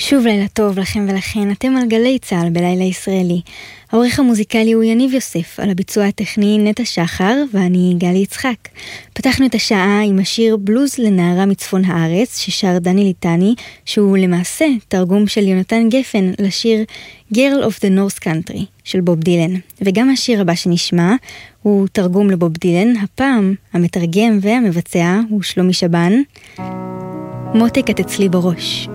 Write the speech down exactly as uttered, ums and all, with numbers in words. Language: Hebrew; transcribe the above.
שוב לילה טוב לכם ולכן, אתם על גלי צהל בלילה ישראלי. העורך המוזיקלי הוא יניב יוסף, על הביצוע הטכני נטע שחר, ואני גלי יצחק. פתחנו את השעה עם השיר בלוז לנערה מצפון הארץ, ששר דני ליטני, שהוא למעשה תרגום של יונתן גפן לשיר Girl of the North Country של בוב דילן. וגם השיר הבא שנשמע הוא תרגום לבוב דילן, הפעם המתרגם והמבצע הוא שלומי שבן. מותק את אצלי בראש.